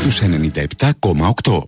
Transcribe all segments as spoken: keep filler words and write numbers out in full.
στους ενενήντα επτά κόμμα οκτώ.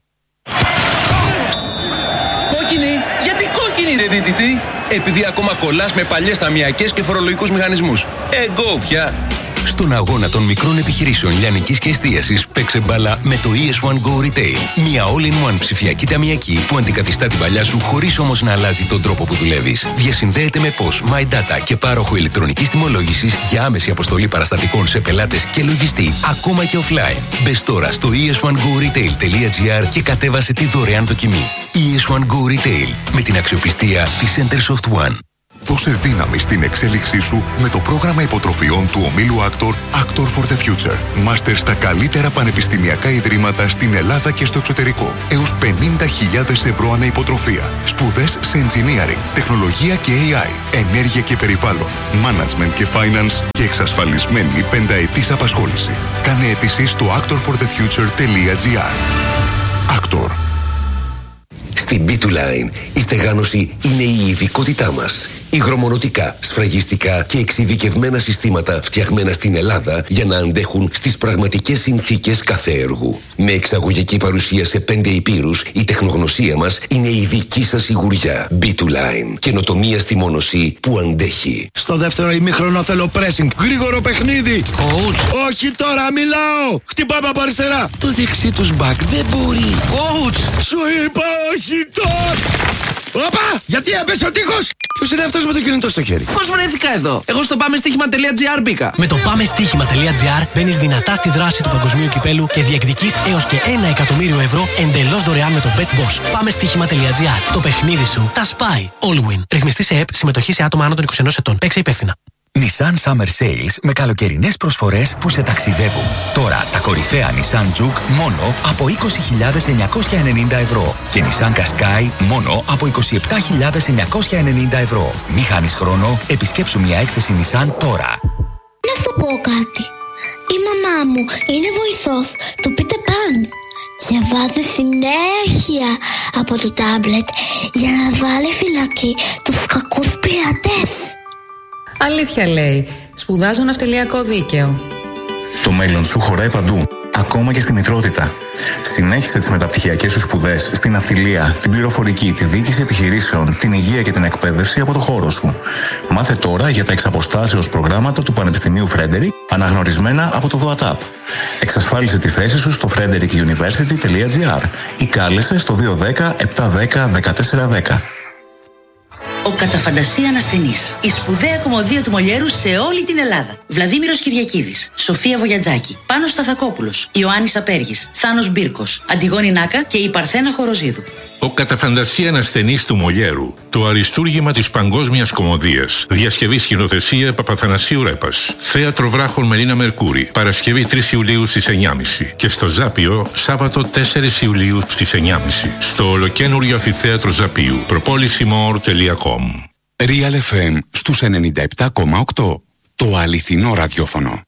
Κόκκινη! Γιατί κόκκινη ρε δίτητη? Επειδή ακόμα κολλάς με παλιές ταμιακές και φορολογικούς μηχανισμούς. Εγκό πια! Στον αγώνα των μικρών επιχειρήσεων λιανικής και εστίασης, παίξε μπάλα με το ι ες βαν Go Retail. Μια all-in-one ψηφιακή ταμιακή που αντικαθιστά την παλιά σου χωρίς όμως να αλλάζει τον τρόπο που δουλεύεις. Διασυνδέεται με P O S, MyData και πάροχο ηλεκτρονικής τιμολόγησης για άμεση αποστολή παραστατικών σε πελάτες και λογιστή, ακόμα και offline. Μπες τώρα στο ι ες βαν go retail τελεία τζι άρ και κατέβασε τη δωρεάν δοκιμή. ι ες βαν Go Retail, με την αξιοπιστία της Centersoft One. Δώσε δύναμη στην εξέλιξή σου με το πρόγραμμα υποτροφιών του ομίλου Actor, Actor for the Future. Μάστερ στα καλύτερα πανεπιστημιακά ιδρύματα στην Ελλάδα και στο εξωτερικό. Έως πενήντα χιλιάδες ευρώ ανά υποτροφία. Σπουδές σε engineering, τεχνολογία και έι άι, ενέργεια και περιβάλλον, management και finance και εξασφαλισμένη πενταετής απασχόληση. Κάνε αίτηση στο actor for the future τελεία τζι άρ. Actor. Στην μπι του Line η στεγάνωση είναι η ειδικότητά μας. Υγρομονωτικά, σφραγιστικά και εξειδικευμένα συστήματα φτιαγμένα στην Ελλάδα για να αντέχουν στις πραγματικές συνθήκες κάθε έργου. Με εξαγωγική παρουσία σε πέντε υπήρους, η τεχνογνωσία μας είναι η δική σας σιγουριά. μπι του Line. Καινοτομία στη μόνωση που αντέχει. Στο δεύτερο ημίχρονο θέλω pressing. Γρήγορο παιχνίδι. Coach. Όχι τώρα, μιλάω. Χτυπάμε από αριστερά. Το δεξί τους μπακ δεν μπορεί. Coach. Σου είπα όχι τώρα. Όπα! Γιατί έπεσε ο τείχος! Ποιος είναι αυτός με το κινητό στο χέρι? Πώς βρέθηκα εδώ? Εγώ στο πάμε στοίχημα τελεία τζι άρ μπήκα. Με το πάμε στοίχημα τελεία τζι άρ μπαίνεις δυνατά στη δράση του παγκοσμίου κυπέλου και διεκδικείς έως και ένα εκατομμύριο ευρώ εντελώς δωρεάν με το BetBoss. Πάμε στοίχημα τελεία τζι άρ. Το παιχνίδι σου τα σπάει. All win. Ρυθμιστή σε ΕΠ, συμμετοχή σε άτομα άνω των είκοσι ενός ετών. Παίξε υπεύθυνα. Nissan Summer Sales με καλοκαιρινές προσφορές που σε ταξιδεύουν. Τώρα τα κορυφαία Nissan Juke μόνο από είκοσι χιλιάδες εννιακόσια ενενήντα ευρώ και Nissan Qashqai μόνο από είκοσι επτά χιλιάδες εννιακόσια ενενήντα ευρώ. Μη χάνεις χρόνο, επισκέψου μια έκθεση Nissan τώρα. Να σου πω κάτι. Η μαμά μου είναι βοηθός του Peter Pan και βάζει συνέχεια από το τάμπλετ για να βάλει φυλακή τους κακούς πειρατές. Αλήθεια λέει. Σπουδάζω ναυτιλιακό δίκαιο. Το μέλλον σου χωράει παντού, ακόμα και στη μητρότητα. Συνέχισε τις μεταπτυχιακές σου σπουδές στην ναυτιλία, την πληροφορική, τη διοίκηση επιχειρήσεων, την υγεία και την εκπαίδευση από το χώρο σου. Μάθε τώρα για τα εξαποστάσεως προγράμματα του Πανεπιστημίου Frederick, αναγνωρισμένα από το ΔΟΑΤΑΠ. Εξασφάλισε τη θέση σου στο frederick university τελεία τζι άρ ή κάλεσε στο δύο ένα μηδέν επτά ένα μηδέν δεκατέσσερα δέκα. Ο κατά φαντασία ανασθενής. Η σπουδαία κομμωδία του Μολιέρου σε όλη την Ελλάδα. Βλαδίμηρος Κυριακίδης, Σοφία Βογιατζάκη, Πάνος Σταθακόπουλος, Ιωάννης Απέργης, Θάνος Μπίρκος, Αντιγόνη Νάκα και η Παρθένα Χοροζίδου. Ο κατά φαντασία ανασθενής του Μολιέρου. Το αριστούργημα της παγκόσμιας κομμωδίας. Διασκευή σκηνοθεσία Παπαθανασίου Ρέπας. Θέατρο Βράχων Μελίνα Μερκούρη. Παρασκευή τρεις Ιουλίου στις εννιά και μισή. Και στο Ζάπιο Σάββατο τέσσερις Ιουλίου στις εννιά και μισή. Στο ολοκένουργιο αμφιθέατρο Ζαπίου. προπόληση μορ τελεία κομ. Real εφ εμ στους ενενήντα επτά κόμμα οκτώ. Το αληθινό ραδιόφωνο.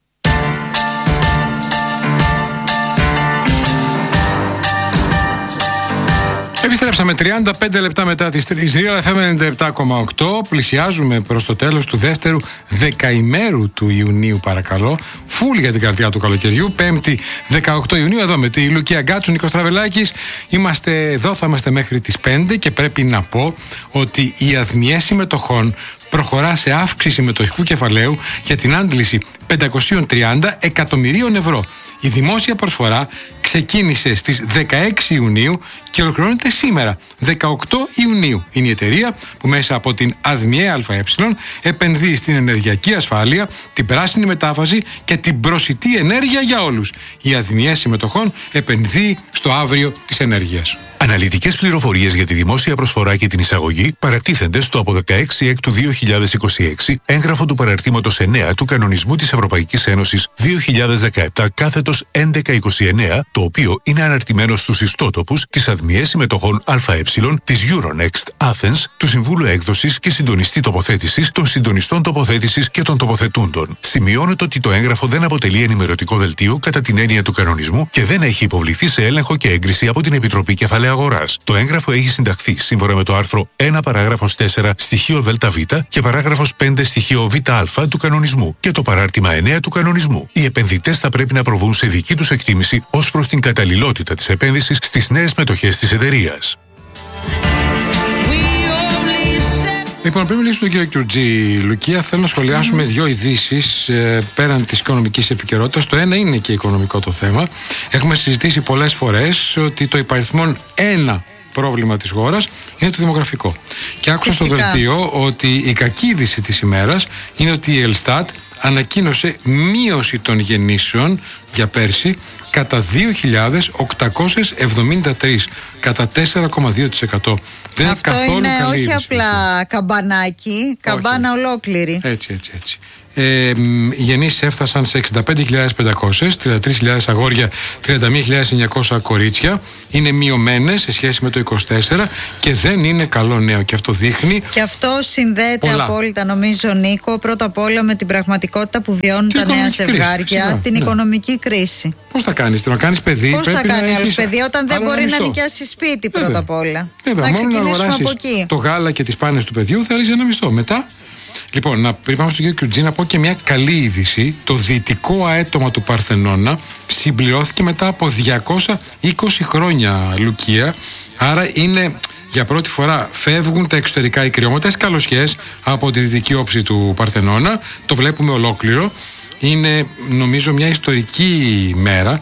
Επιστρέψαμε τριάντα πέντε λεπτά μετά τις τρεις. Real εφ εμ ενενήντα επτά κόμμα οκτώ. Πλησιάζουμε προς το τέλος του δεύτερου δεκαημέρου του Ιουνίου, παρακαλώ. Φουλ για την καρδιά του καλοκαιριού. Πέμπτη δεκαοκτώ Ιουνίου, εδώ με τη Λουκία Γκάτσου, Νίκος Τραβελάκης. Είμαστε εδώ, θα είμαστε μέχρι τις πέντε και πρέπει να πω ότι η αδμιές συμμετοχών προχωρά σε αύξηση συμμετοχικού κεφαλαίου για την άντληση πεντακόσια τριάντα εκατομμυρίων ευρώ. Η δημόσια προσφορά ξεκίνησε στις δεκαέξι Ιουνίου και ολοκληρώνεται σήμερα, δεκαοκτώ Ιουνίου. Είναι η εταιρεία που μέσα από την ΑΔΜΙΕ ΑΕ επενδύει στην ενεργειακή ασφάλεια, την πράσινη μετάφαση και την προσιτή ενέργεια για όλους. Η ΑΔΜΙΕ συμμετοχών επενδύει στο αύριο της ενέργειας. Αναλυτικές πληροφορίες για τη δημόσια προσφορά και την εισαγωγή παρατίθενται στο από δεκαέξι Ιουνίου του δύο χιλιάδες είκοσι έξι έγγραφο του παραρτήματος εννέα του Κανονισμού της Ευρωπαϊκής Ένωσης δύο χιλιάδες δεκαεπτά κάθετος έντεκα είκοσι εννέα, το οποίο είναι αναρτημένο στους ιστότοπους της ΑΔΜΙΕ μηδέν συμμετοχών ΑΕ της Euronext Athens, του Συμβούλου Έκδοσης και Συντονιστή Τοποθέτησης, των Συντονιστών Τοποθέτησης και των Τοποθετούντων. Σημειώνεται ότι το έγγραφο δεν αποτελεί ενημερωτικό δελτίο κατά την έννοια του κανονισμού και δεν έχει υποβληθεί σε έλεγχο και έγκριση από την Επιτροπή Κεφαλαίου Αγοράς. Το έγγραφο έχει συνταχθεί σύμφωνα με το άρθρο ένα παράγραφος τέσσερα στοιχείο ΔΒ και παράγραφος πέντε στοιχείο ΒΑ του κανονισμού και το παράρτημα εννέα του κανονισμού. Οι επενδυτές θα πρέπει να προβούν σε δική τους εκτίμηση ως προς την καταλληλότητα της επένδυσης στις νέες μετοχές της εταιρείας. Λοιπόν, πριν μιλήσουμε τον κύριο Κιουρτζή, Λουκία, θέλω να σχολιάσουμε mm. δύο ειδήσεις ε, πέραν της οικονομικής επικαιρότητας. Το ένα είναι και οικονομικό το θέμα. Έχουμε συζητήσει πολλές φορές ότι το υπαριθμόν ένα πρόβλημα της χώρας είναι το δημογραφικό. Και άκουσα στο δελτίο ότι η κακή είδηση της ημέρας είναι ότι η Ελστάτ ανακοίνωσε μείωση των γεννήσεων για πέρσι κατά δύο χιλιάδες οκτακόσιες εβδομήντα τρία, κατά τέσσερα κόμμα δύο τοις εκατό. Δεν είναι Αυτό καθόλου είναι καλή όχι είδηση. απλά καμπανάκι, καμπάνα όχι. Ολόκληρη. Έτσι, έτσι, έτσι. Ε, οι γεννήσεις έφτασαν σε εξήντα πέντε χιλιάδες πεντακόσιες, τριάντα τρεις χιλιάδες αγόρια, τριάντα μία χιλιάδες εννιακόσια κορίτσια. Είναι μειωμένες σε σχέση με το είκοσι τέσσερα και δεν είναι καλό νέο. Και αυτό δείχνει. Και αυτό συνδέεται πολλά. απόλυτα, νομίζω, Νίκο, πρώτα απ' όλα με την πραγματικότητα που βιώνουν την τα νέα ζευγάρια, κρίση, την ναι. οικονομική κρίση. Πώς θα κάνεις, να κάνεις παιδί. Πώς θα κάνει άλλο παιδί όταν δεν μπορεί μισθό. να νοικιάσει σπίτι πρώτα Βέβαια. απ' όλα. Βέβαια, να μόνο ξεκινήσουμε να από εκεί. Το γάλα και τις πάνες του παιδιού θέλεις ένα μισθό. Μετά. Λοιπόν, να πριν πάμε στον κύριο Κιουρτζή, να πω και μια καλή είδηση. Το δυτικό αέτομα του Παρθενώνα συμπληρώθηκε μετά από διακόσια είκοσι χρόνια, Λουκία. Άρα είναι για πρώτη φορά φεύγουν τα εξωτερικά ικριώματα, σκαλωσιές από τη δυτική όψη του Παρθενώνα. Το βλέπουμε ολόκληρο. Είναι, νομίζω, μια ιστορική μέρα,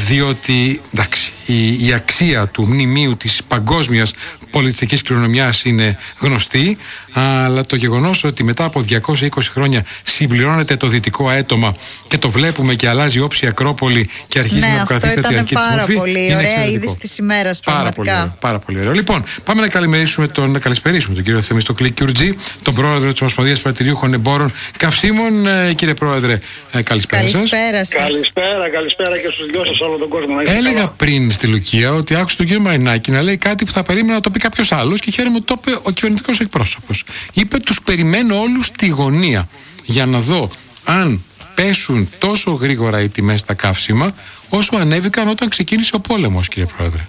διότι εντάξει, η, η αξία του μνημείου της παγκόσμιας πολιτιστικής κληρονομιάς είναι γνωστή, αλλά το γεγονός ότι μετά από διακόσια είκοσι χρόνια συμπληρώνεται το δυτικό αέτομα και το βλέπουμε και αλλάζει όψη Ακρόπολη και αρχίζει ναι, να αποκαθίσταται τη αρχή της μορφή. Ναι, αυτό ήταν πάρα πολύ ωραία εξαιρετικό. είδηση της ημέρας, Πάρα πολύ, ωραίο, πάρα πολύ ωραίο. Λοιπόν, πάμε να καλημερίσουμε τον, να καλησπερίσουμε τον κύριο Θεμιστοκλή Κιουρτζή, τον πρόεδρο της Ομοσπονδίας Πρατηριούχων Εμπόρων Καυσίμων. Ε, κύριε Πρόεδρε, ε, καλησπέρα σας. Καλησπέρα σας. Καλησπέρα, καλησπέρα και στους δυο σας, όλο τον κόσμο. Να Έλεγα καλά. πριν στη Λουκία ότι άκουσα τον κύριο Μαρινάκη να λέει κάτι που θα περίμενα να το πει κάποιος άλλος και χαίρομαι ότι το είπε ο κυβερνητικός εκπρόσωπος. Είπε, τους περιμένω όλους στη γωνία για να δω αν πέσουν τόσο γρήγορα οι τιμές στα καύσιμα όσο ανέβηκαν όταν ξεκίνησε ο πόλεμος, κύριε Πρόεδρε.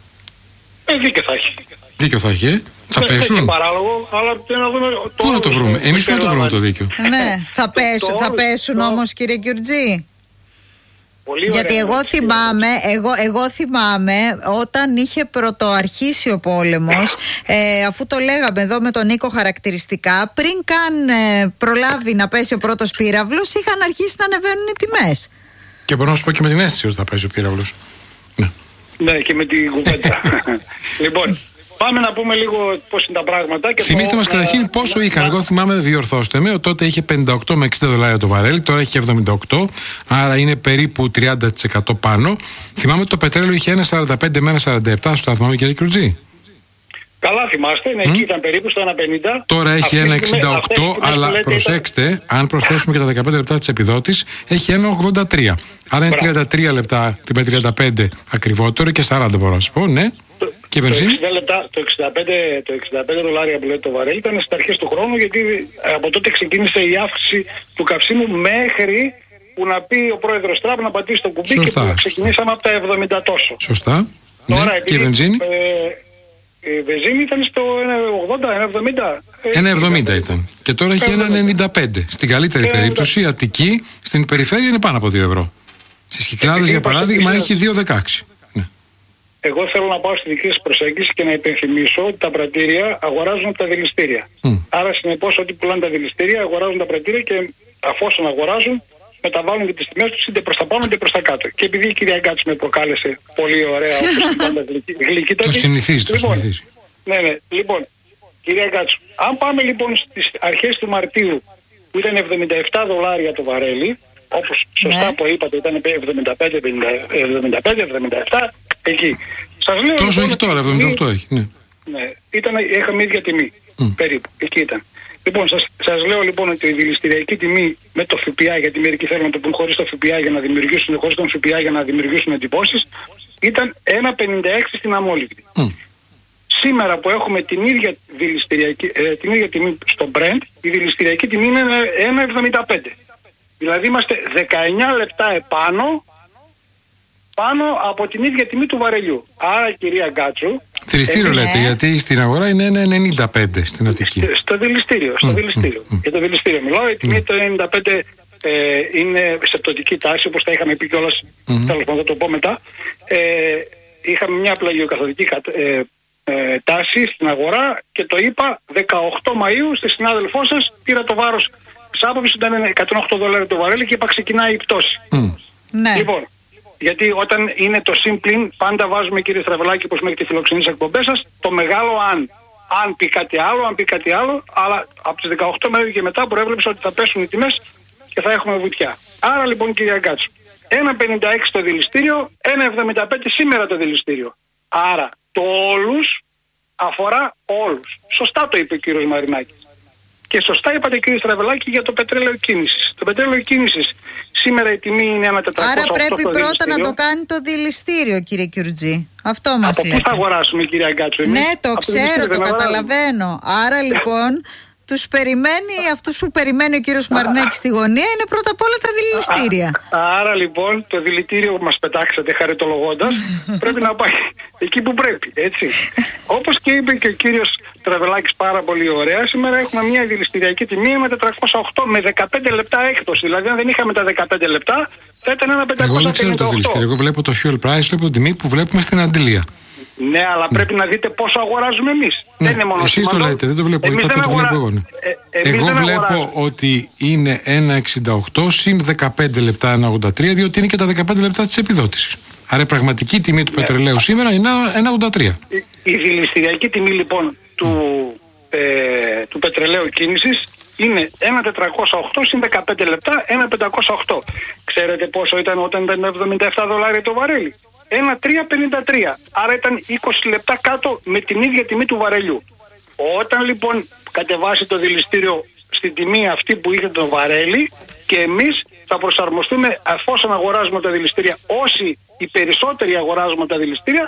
Ε, δίκαιο θα έχει. Δίκιο θα έχει, ε? Θα δεν πέσουν. Είναι παράλογο, αλλά να δούμε. Πού να το βρούμε, εμείς πού να το βρούμε το δίκιο. Ναι, θα πέσουν, θα πέσουν όμως, κύριε Κιουρτζή. Πολύ Γιατί ωραία, εγώ θυμάμαι, εγώ, εγώ θυμάμαι όταν είχε πρωτοαρχίσει ο πόλεμος, ε, αφού το λέγαμε εδώ με τον Νίκο χαρακτηριστικά, πριν καν ε, προλάβει να πέσει ο πρώτος πύραυλος, είχαν αρχίσει να ανεβαίνουν οι τιμές. Και μπορώ να σου πω και με την αίσθηση ότι θα παίζει ο πύραυλος. Ναι, ναι και με την κουβέντα. Λοιπόν, πάμε να πούμε λίγο πώς είναι τα πράγματα. Και θυμίστε το... μας καταρχήν πόσο να... είχαν. Εγώ θυμάμαι, διορθώστε με, τότε είχε πενήντα οκτώ με εξήντα δολάρια το βαρέλι, τώρα έχει εβδομήντα οκτώ, άρα είναι περίπου τριάντα τοις εκατό πάνω. Θυμάμαι ότι το πετρέλαιο είχε ένα κόμμα σαράντα πέντε με ένα κόμμα σαράντα επτά, σωστά θυμάμαι, κύριε Κιουρτζή. Καλά θυμάστε, ναι, mm. εκεί ήταν περίπου στο ένα κόμμα πενήντα. Τώρα έχει ένα κόμμα εξήντα οκτώ, αλλά προσέξτε, ήταν... αν προσθέσουμε και τα δεκαπέντε λεπτά της επιδότης, έχει ένα κόμμα ογδόντα τρία. Άρα είναι τριάντα τρία λεπτά, την τριάντα πέντε ακριβότερο και σαράντα μπορώ να σας πω, ναι. Το, και το, βενζίνη. εξήντα λεπτά, το, εξήντα πέντε, το εξήντα πέντε δολάρια που λέει το βαρέλι ήταν στις αρχές του χρόνου, γιατί από τότε ξεκίνησε η αύξηση του καυσίμου μέχρι που να πει ο πρόεδρος Τραμπ να πατήσει το κουμπί. Σωστά, και που ξεκινήσαμε από τα εβδομήντα τόσο. Σωστά. Τώρα, ναι. Και η βενζίνη. Ε, η βενζίνη ήταν στο ένα ογδόντα, ένα εβδομήντα. ένα εβδομήντα ήταν. Και τώρα έχει ένα ενενήντα πέντε. Στην καλύτερη περίπτωση, η Αττική, στην περιφέρεια είναι πάνω από δύο ευρώ. Στις Κυκλάδες, για παράδειγμα, έχει δύο δεκαέξι. Ναι. Εγώ θέλω να πάω στη δική σας προσέγγιση και να υπενθυμίσω ότι τα πρατήρια αγοράζουν από τα δηληστήρια. Mm. Άρα, συνεπώς, ό,τι πουλάνε τα δηληστήρια αγοράζουν τα πρατήρια και αφόσον αγοράζουν, μεταβάλουν και τις τιμές τους είτε προς τα πάνω είτε προς τα κάτω. Και επειδή η κυρία Γκάτσου με προκάλεσε πολύ ωραία, όπως πάντα γλυκύτατη. Το συνηθίζει, το λοιπόν, συνηθίζει. Ναι, ναι. Λοιπόν, κυρία Γκάτσου, αν πάμε λοιπόν στις αρχές του Μαρτίου που ήταν εβδομήντα επτά δολάρια το βαρέλι, όπως σωστά ναι. που είπατε ήταν εβδομήντα πέντε, εβδομήντα επτά, εκεί. Σας λέω, τόσο λοιπόν, έχει τώρα, εβδομήντα οκτώ έχει. Ναι, ναι ήταν, είχαμε ίδια τιμή, mm. περίπου, εκεί ήταν. Λοιπόν, σας, σας λέω λοιπόν ότι η δηληστηριακή τιμή με το ΦΠΑ, γιατί μερικοί θέλουν να το πούν χωρίς το ΦΠΑ για να δημιουργήσουν, χωρίς τον ΦΠΑ για να δημιουργήσουν εντυπώσεις, ήταν ένα πενήντα έξι στην αμόλυβδη. Mm. Σήμερα που έχουμε την ίδια, δηληστηριακή, ε, την ίδια τιμή στο Brent, η δηληστηριακή τιμή είναι ένα εβδομήντα πέντε. Δηλαδή είμαστε δεκαεννιά λεπτά επάνω πάνω από την ίδια τιμή του βαρελιού. Άρα, κυρία Γκάτσου... Δηληστήριο ε, λέτε, ε, γιατί στην αγορά είναι ένα ενενήντα πέντε στην Αττική. Στο δηληστήριο, στο mm, δηληστήριο. Mm, mm. Για το δηληστήριο μιλάω, η τιμή mm. το ενενήντα πέντε ε, είναι σε πτωτική τάση, όπως τα είχαμε πει κιόλας, mm. τέλος πάντων, θα το πω μετά. Ε, είχαμε μια πλαγιοκαθοδική ε, ε, τάση στην αγορά και το είπα δεκαοκτώ Μαΐου στη συνάδελφό σας, πήρα το βάρος της άποψης, ήταν εκατόν οκτώ δολάρια το βαρέλι και είπα ξεκινάει η πτώση. Mm. Ναι. Λοιπόν, γιατί όταν είναι το σύμπλην, πάντα βάζουμε, κύριε Στραβελάκη, πως μέχρι τη φιλοξενής εκπομπές σας, το μεγάλο αν. Αν πει κάτι άλλο, αν πει κάτι άλλο, αλλά από τις δεκαοκτώ Μαΐου και μετά προέβλεψα ότι θα πέσουν οι τιμές και θα έχουμε βουτιά. Άρα λοιπόν, κυρία Γκάτσου, ένα πενήντα έξι το δηληστήριο, ένα εβδομήντα πέντε σήμερα το δηληστήριο. Άρα το όλους αφορά όλους. Σωστά το είπε ο κύριος Μαρινάκης. Και σωστά είπατε, κύριε Στραβελάκη, για το πετρέλαιο κίνησης. Το πετρέλαιο κίνησης σήμερα η τιμή είναι ένα τετρακόσια οκτώ. Άρα πρέπει πρώτα να το κάνει το δηληστήριο, κύριε Κιουρτζή. Αυτό μας λέτε. Από πού θα αγοράσουμε, κυρία Γκάτσου? Ναι, το ξέρω, το καταλαβαίνω. Άρα λοιπόν τους περιμένει, αυτούς που περιμένει ο κύριος Μαρινάκης στη γωνία είναι πρώτα απ' όλα τα δηληστήρια. Άρα λοιπόν το δηλητήριο που μας πετάξατε χαριτολογώντας πρέπει να πάει εκεί που πρέπει, έτσι. Όπως και είπε και ο κύριος Τραβελάκης πάρα πολύ ωραία, σήμερα έχουμε μια δηληστηριακή τιμή με τετρακόσια οκτώ με δεκαπέντε λεπτά έκπτωση. Δηλαδή αν δεν είχαμε τα δεκαπέντε λεπτά θα ήταν ένα πεντακόσια πενήντα οκτώ. Εγώ δεν ξέρω το δηληστήριο, εγώ βλέπω το fuel price, βλέπω την τιμή που βλέπουμε στην Αντιλία. Ναι, αλλά ναι. πρέπει να δείτε πόσο αγοράζουμε εμείς. Ναι, δεν είναι μόνο εσείς το λέτε, δεν το βλέπω. Εμείς είπατε, δεν το βλέπω εγώ. Ναι. Ε, εγώ βλέπω αγοράζουμε. ότι είναι ένα εξήντα οκτώ συν δεκαπέντε λεπτά ένα ογδόντα τρία, διότι είναι και τα δεκαπέντε λεπτά της επιδότησης. Άρα η πραγματική τιμή του ναι. πετρελαίου σήμερα είναι ένα ογδόντα τρία. Η, η δηληστηριακή τιμή λοιπόν του, ε, του πετρελαίου κίνησης είναι ένα τετρακόσια οκτώ συν δεκαπέντε λεπτά, ένα πεντακόσια οκτώ. Ξέρετε πόσο ήταν όταν ήταν εβδομήντα επτά δολάρια το βαρέλι? ένα τρία πενήντα τρία. Άρα ήταν είκοσι λεπτά κάτω με την ίδια τιμή του βαρελιού. Όταν λοιπόν κατεβάσει το δηληστήριο στην τιμή αυτή που είχε το βαρέλι, και εμείς θα προσαρμοστούμε, εφόσον αγοράζουμε τα δηληστήρια, όσοι οι περισσότεροι αγοράζουμε τα δηληστήρια,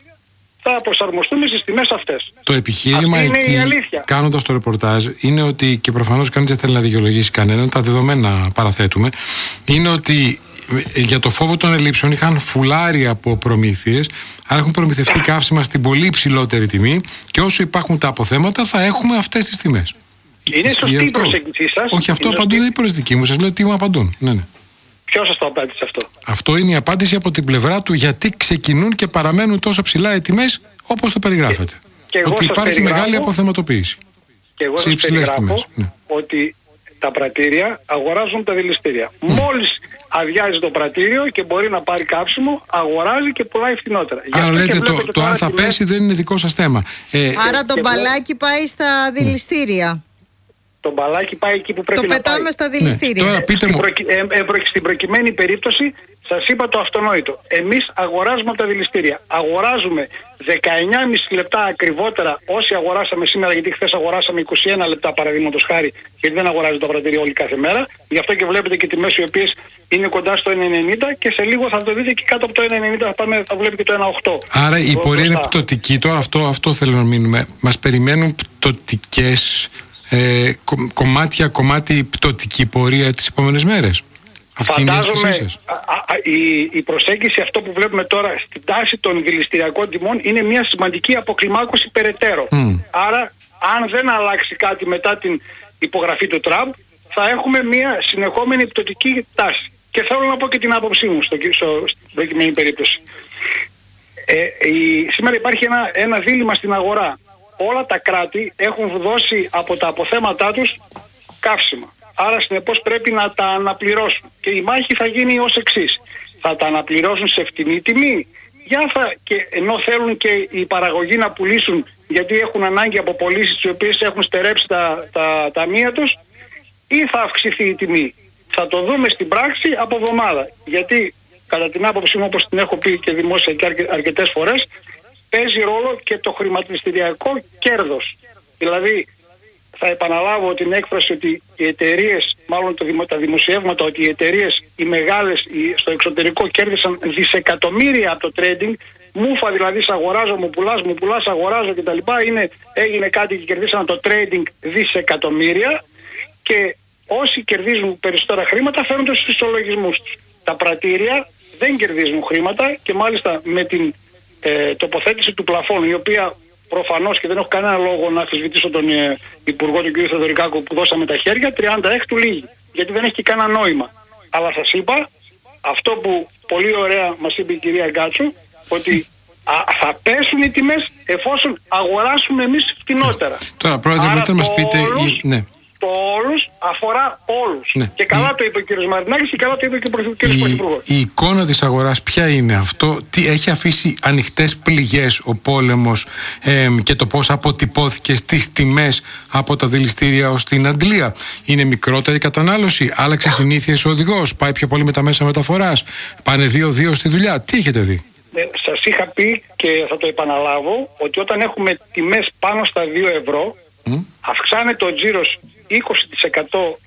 θα προσαρμοστούμε στις τιμές αυτές. Το επιχείρημα εκεί, κάνοντας το ρεπορτάζ, είναι ότι, και προφανώς κανείς δεν θέλει να δικαιολογήσει κανέναν, τα δεδομένα παραθέτουμε, είναι ότι για το φόβο των ελλείψεων είχαν φουλάρει από προμήθειες, άρα έχουν προμηθευτεί καύσιμα στην πολύ υψηλότερη τιμή και όσο υπάρχουν τα αποθέματα θα έχουμε αυτές τις τιμές. Είναι σωστή η προσέγγιση σας. Όχι, αυτό απαντούν δεν είναι προσδική μου, σας λέω τι μου απαντούν. Ναι, ναι. Ποιος σας το απάντησε αυτό? Αυτό είναι η απάντηση από την πλευρά του γιατί ξεκινούν και παραμένουν τόσο ψηλά οι τιμές όπως το περιγράφετε. Και, και ότι υπάρχει μεγάλη αποθεματοποίηση. Και εγώ σας περιγράφω ναι. ότι τα πρατήρια αγοράζουν τα δηληστήρια. Mm. Μόλις αδειάζει το πρατήριο και μπορεί να πάρει κάψιμο, αγοράζει και πουλάει φθηνότερα. Άρα λέτε το, το αν θα πέσει δεν είναι δικό σας θέμα. Ε, Άρα το μπαλάκι πάει στα δηληστήρια. Το μπαλάκι πάει εκεί που πρέπει το να πάει. Το πετάμε στα δηληστήρια. Ναι. Τώρα πείτε μου. Στην, προ... ε, ε, στην προκειμένη περίπτωση σας είπα το αυτονόητο. Εμείς αγοράζουμε από τα δηληστήρια. Αγοράζουμε δεκαεννιά κόμμα πέντε λεπτά ακριβότερα όσοι αγοράσαμε σήμερα, γιατί χθες αγοράσαμε είκοσι ένα λεπτά παραδείγματος χάρη, γιατί δεν αγοράζει το πρατήριο όλη κάθε μέρα. Γι' αυτό και βλέπετε και τιμές οι οποίες είναι κοντά στο ένα ενενήντα και σε λίγο θα το δείτε και κάτω από το ένα ενενήντα θα, πάμε, θα βλέπετε και το ένα οκτώ. Άρα η πορεία είναι πτωτική. Τώρα αυτό, αυτό θέλω να μείνουμε. Μας περιμένουν πτωτικές ε, κο, κομμάτια, κομμάτι πτωτική πορεία τις επόμενες μέρες. Αυτή Φαντάζομαι είναι η, α, α, η, η προσέγγιση αυτό που βλέπουμε τώρα στην τάση των δηληστηριακών τιμών είναι μια σημαντική αποκλιμάκωση περαιτέρω. Mm. Άρα αν δεν αλλάξει κάτι μετά την υπογραφή του Τραμπ θα έχουμε μια συνεχόμενη πτωτική τάση. Και θέλω να πω και την άποψή μου στο, στο, στην προκειμένη περίπτωση. Ε, η, σήμερα υπάρχει ένα, ένα δίλημμα στην αγορά. Όλα τα κράτη έχουν δώσει από τα αποθέματά τους καύσιμα. Άρα συνεπώς πρέπει να τα αναπληρώσουν. Και η μάχη θα γίνει ως εξής. Θα τα αναπληρώσουν σε φτηνή τιμή. Για θα, και ενώ θέλουν και οι παραγωγοί να πουλήσουν γιατί έχουν ανάγκη από πωλήσεις οι οποίες έχουν στερέψει τα, τα ταμεία τους, ή θα αυξηθεί η τιμή. Θα το δούμε στην πράξη από εβδομάδα. Γιατί κατά την άποψή μου, όπως την έχω πει και δημόσια και αρκε, αρκετές φορές, παίζει ρόλο και το χρηματιστηριακό κέρδος. Δηλαδή θα επαναλάβω την έκφραση ότι οι εταιρείες, μάλλον το, τα δημοσιεύματα, ότι οι εταιρείες, οι μεγάλες οι, στο εξωτερικό κέρδισαν δισεκατομμύρια από το trading. Μούφα δηλαδή, σ' αγοράζω, μου πουλάς, μου πουλάς, αγοράζω κτλ. Έγινε κάτι και κερδίσαν το trading δισεκατομμύρια, και όσοι κερδίζουν περισσότερα χρήματα φέρνουν τους ισολογισμούς τους. Τα πρατήρια δεν κερδίζουν χρήματα, και μάλιστα με την ε, τοποθέτηση του πλαφών, η οποία προφανώς, και δεν έχω κανένα λόγο να αμφισβητήσω τον ε, Υπουργό, τον κ. Θεοδωρικάκο, που δώσαμε τα χέρια, τριάντα έξι του λίγη, γιατί δεν έχει και κανένα νόημα. Αλλά σας είπα αυτό που πολύ ωραία μας είπε η κυρία Γκάτσου, ότι α, θα πέσουν οι τιμές εφόσον αγοράσουμε εμείς φτηνότερα. Τώρα, πρόεδρε, μπορείτε να μας πείτε... Όλους, ναι. Το όλους αφορά όλους. Ναι. Και καλά η... το είπε ο κ. Μαρινάκης και καλά το είπε και ο κ. Πρωθυπουργός. Η εικόνα της αγοράς ποια είναι αυτό, τι έχει αφήσει ανοιχτές πληγές ο πόλεμος ε, και το πώς αποτυπώθηκε στις τιμές από τα δηληστήρια ως την αντλία? Είναι μικρότερη κατανάλωση, άλλαξε συνήθειες ο οδηγός, πάει πιο πολύ με τα μέσα μεταφοράς, πάνε δύο δύο στη δουλειά? Τι έχετε δει? Ε, σας είχα πει και θα το επαναλάβω, ότι όταν έχουμε τιμές πάνω στα δύο ευρώ, mm. αυξάνεται ο τζίρος είκοσι τοις εκατό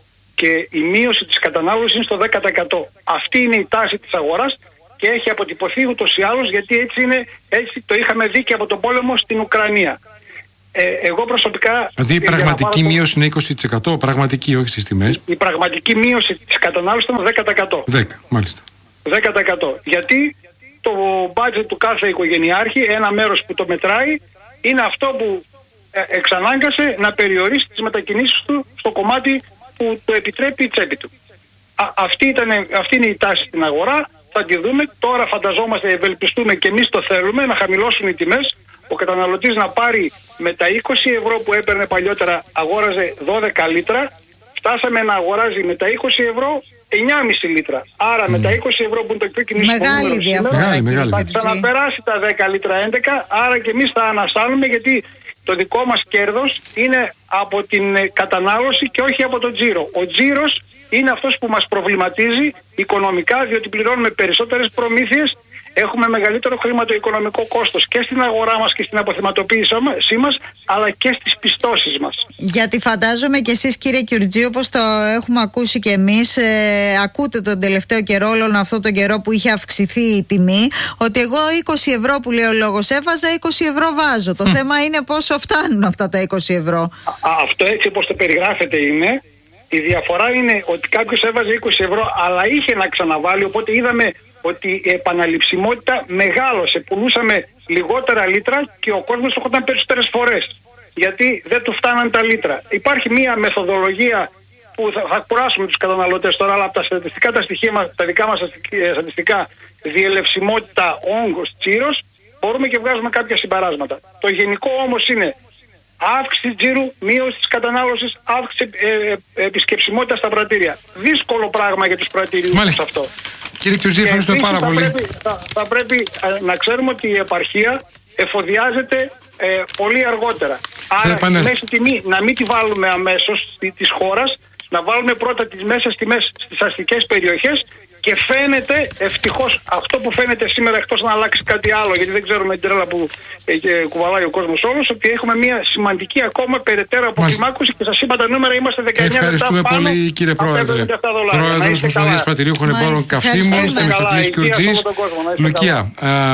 και η μείωση της κατανάλωσης είναι στο δέκα τοις εκατό. Αυτή είναι η τάση της αγοράς και έχει αποτυπωθεί ούτως ή άλλως, γιατί έτσι, είναι, έτσι το είχαμε δει και από τον πόλεμο στην Ουκρανία. Ε, εγώ προσωπικά... Δηλαδή η πραγματική μείωση είναι είκοσι τοις εκατό, πραγματική, όχι στις τιμές. Η πραγματική μείωση της κατανάλωσης ήταν δέκα τοις εκατό. δέκα, μάλιστα. δέκα τοις εκατό. Γιατί το budget του κάθε οικογενειάρχη, ένα μέρος που το μετράει, είναι αυτό που εξανάγκασε να περιορίσει τις μετακινήσεις του στο κομμάτι που το επιτρέπει η τσέπη του. Α, αυτή, ήταν, αυτή είναι η τάση στην αγορά, θα τη δούμε. Τώρα φανταζόμαστε, ευελπιστούμε και εμείς το θέλουμε, να χαμηλώσουν οι τιμές, ο καταναλωτής να πάρει με τα είκοσι ευρώ που έπαιρνε παλιότερα, αγόραζε δώδεκα λίτρα, φτάσαμε να αγοράζει με τα είκοσι ευρώ εννιά κόμμα πέντε λίτρα. Άρα mm. με τα είκοσι ευρώ που είναι το πιο κινησμό μεγάλη διαφορά, θα ξαναπεράσει τα δέκα λίτρα έντεκα, άρα και εμείς θα αναστάλουμε, γιατί το δικό μας κέρδος είναι από την κατανάλωση και όχι από τον τζίρο. Ο τζίρος είναι αυτός που μας προβληματίζει οικονομικά, διότι πληρώνουμε περισσότερες προμήθειες, έχουμε μεγαλύτερο χρηματοοικονομικό κόστος και στην αγορά μας και στην αποθεματοποίησή μας, αλλά και στις πιστώσεις μας. Γιατί φαντάζομαι και εσείς, κύριε Κιουρτζή, όπως το έχουμε ακούσει και εμείς, ε, ακούτε τον τελευταίο καιρό, όλον αυτόν τον καιρό που είχε αυξηθεί η τιμή, ότι εγώ είκοσι ευρώ που λέει ο λόγος έβαζα, είκοσι ευρώ βάζω. Το mm. θέμα είναι πόσο φτάνουν αυτά τα είκοσι ευρώ. Α, αυτό έτσι όπως το περιγράφεται είναι. Η διαφορά είναι ότι κάποιος έβαζε είκοσι ευρώ, αλλά είχε να ξαναβάλει, οπότε είδαμε ότι η επαναληψιμότητα μεγάλωσε. Πουλούσαμε λιγότερα λίτρα και ο κόσμος το χόταν περισσότερες φορές, γιατί δεν του φτάναν τα λίτρα. Υπάρχει μια μεθοδολογία που θα, θα κουράσουμε τους καταναλωτές τώρα, αλλά από τα στατιστικά τα στοιχεία, τα δικά μας στατιστικά, διελευσιμότητα, όγκος, τζίρος, μπορούμε και βγάζουμε κάποια συμπεράσματα. Το γενικό όμως είναι αύξηση τζίρου, μείωση της κατανάλωσης, αύξηση ε, ε, επισκεψιμότητα στα πρατήρια. Δύσκολο πράγμα για τους πρατήριους αυτό. Κύριε Κιουρτζή, ευχαριστούμε πάρα θα πολύ. Πρέπει, θα, θα πρέπει ε, να ξέρουμε ότι η επαρχία εφοδιάζεται ε, πολύ αργότερα. Άρα η μέση τιμή να μην τη βάλουμε αμέσως της χώρας, να βάλουμε πρώτα τις μέσες τιμές στις αστικές περιοχές, και φαίνεται, ευτυχώς, αυτό που φαίνεται σήμερα, εκτός να αλλάξει κάτι άλλο, γιατί δεν ξέρουμε την τρέλα που ε, κουβαλάει ο κόσμος όλος, ότι έχουμε μια σημαντική ακόμα περαιτέρω αποκλιμάκωση, και σας είπα τα νούμερα, είμαστε δεκαεννιά λεπτά πάνω. Ευχαριστούμε πολύ, κύριε Πρόεδρε. Πρόεδρος Ομοσπονδίας Πρατηρίουχων Εμπόρων Καυσίμων, Θεμιστοκλής Κιουρτζής. Λουκία,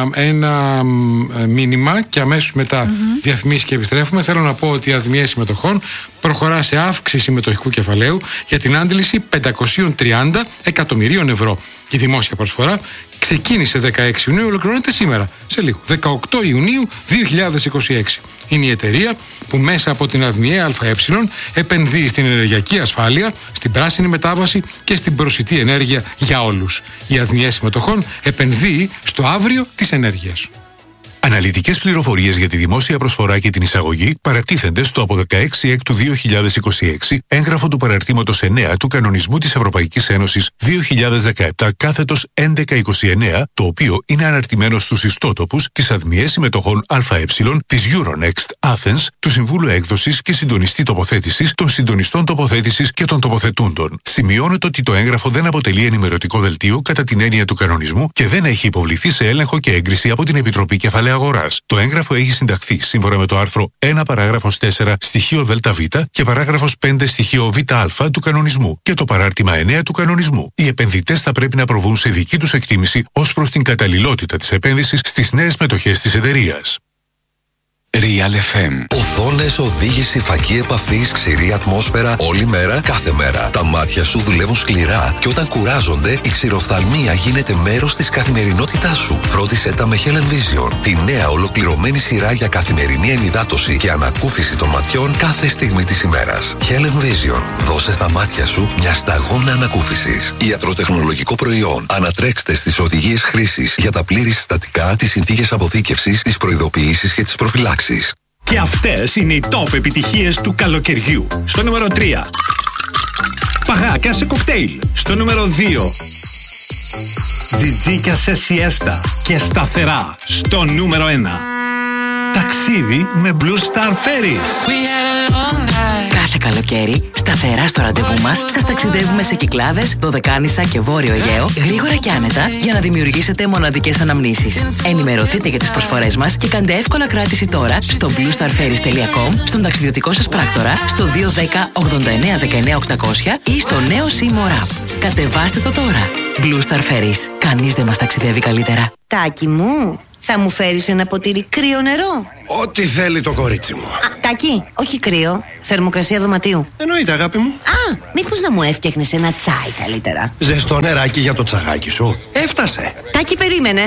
ένα μήνυμα και αμέσως μετά mm-hmm. διαφημίσεις και επιστρέφουμε. Θέλω να πω ότι η αδημία συμμετοχών προχωρά σε αύξηση συμμετοχικού κεφαλαίου για την άντληση πεντακόσια τριάντα εκατομμυρίων ευρώ. Η δημόσια προσφορά ξεκίνησε δεκαέξι Ιουνίου, ολοκληρώνεται σήμερα, σε λίγο, δεκαοκτώ Ιουνίου δύο χιλιάδες είκοσι έξι. Είναι η εταιρεία που μέσα από την ΑΔΜΙΕ ΑΕ επενδύει στην ενεργειακή ασφάλεια, στην πράσινη μετάβαση και στην προσιτή ενέργεια για όλους. Η ΑΔΜΙΕ συμμετοχών επενδύει στο αύριο της ενέργειας. Αναλυτικές πληροφορίες για τη δημόσια προσφορά και την εισαγωγή παρατίθενται στο από δεκαέξι Έκτου δύο χιλιάδες είκοσι έξι έγγραφο του παραρτήματος εννέα του Κανονισμού της Ευρωπαϊκής Ένωσης δύο χιλιάδες δεκαεπτά κάθετος έντεκα είκοσι εννέα, το οποίο είναι αναρτημένο στους ιστότοπους της ΑΔΜΙΕ συμμετοχών ΑΕ, της Euronext Athens, του Συμβούλου Έκδοσης και Συντονιστή Τοποθέτησης, των Συντονιστών Τοποθέτησης και των Τοποθετούντων. Σημειώνεται ότι το έγγραφο δεν αποτελεί ενημερωτικό δελτίο κατά την έννοια του κανονισμού και δεν έχει υποβληθεί σε έλεγχο και έγκριση από την Επιτροπή Κεφαλαίου αγοράς. Το έγγραφο έχει συνταχθεί σύμφωνα με το άρθρο ένα παράγραφος τέσσερα στοιχείο ΔΒ και παράγραφος πέντε στοιχείο ΒΑ του κανονισμού και το παράρτημα εννέα του κανονισμού. Οι επενδυτές θα πρέπει να προβούν σε δική τους εκτίμηση ως προς την καταλληλότητα της επένδυσης στις νέες μετοχές της εταιρείας. Real εφ εμ. Οθόνες, οδήγηση, φακή επαφής, ξηρή ατμόσφαιρα, όλη μέρα, κάθε μέρα. Τα μάτια σου δουλεύουν σκληρά και όταν κουράζονται, η ξηροφθαλμία γίνεται μέρος της καθημερινότητάς σου. Φρόντισε τα με Helen Vision, τη νέα ολοκληρωμένη σειρά για καθημερινή ενυδάτωση και ανακούφιση των ματιών κάθε στιγμή της ημέρας. Helen Vision. Δώσε στα μάτια σου μια σταγόνα ανακούφισης. Ιατροτεχνολογικό προϊόν. Ανατρέξτε στις οδηγίες χρήσης για τα πλήρη συστατικά, τις συνθήκες αποθήκευσης, τις προειδοποιήσεις και τις προφυλάξεις. Και αυτές είναι οι top επιτυχίες του καλοκαιριού. Στο νούμερο τρία, παγάκια σε κοκτέιλ. Στο νούμερο δύο, τζιτζίκια σε σιέστα και σταθερά. Στο νούμερο ένα, ταξίδι με Blue Star Ferries. Κάθε καλοκαίρι, σταθερά στο ραντεβού μας, σας ταξιδεύουμε σε Κυκλάδες, Δωδεκάνησα και Βόρειο Αιγαίο, γρήγορα και άνετα, για να δημιουργήσετε μοναδικές αναμνήσεις. Ενημερωθείτε για τις προσφορές μας και κάντε εύκολα κράτηση τώρα στο blue star ferries τελεία com, στον ταξιδιωτικό σας πράκτορα, στο δύο ένα μηδέν ογδόντα εννέα δεκαεννέα οκτακόσια ή στο νέο Seymour App. Κατεβάστε το τώρα. Blue Star Ferries. Κανείς δεν μας ταξιδεύει καλύτερα. Τάκη μου, θα μου φέρεις ένα ποτήρι κρύο νερό? Ό,τι θέλει το κορίτσι μου. Α, Τάκη, όχι κρύο. Θερμοκρασία δωματίου. Εννοείται, αγάπη μου. Α, μήπως να μου έφτιαχνες ένα τσάι καλύτερα? Ζεστό νεράκι για το τσαγάκι σου. Έφτασε. Τάκη, περίμενε.